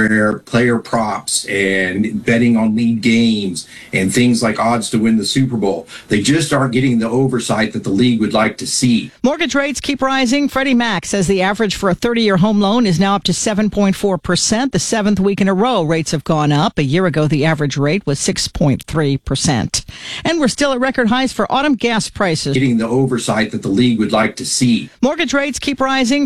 where player props and betting on league games and things like odds to win the Super Bowl, they just aren't getting the oversight that the league would like to see. Mortgage rates keep rising. Freddie Mac says the average for a 30-year home loan is now up to 7.4%. The seventh week in a row, rates have gone up. A year ago, the average rate was 6.3%. And we're still at record highs for autumn gas prices. Getting the oversight that the league would like to see. Mortgage rates keep rising.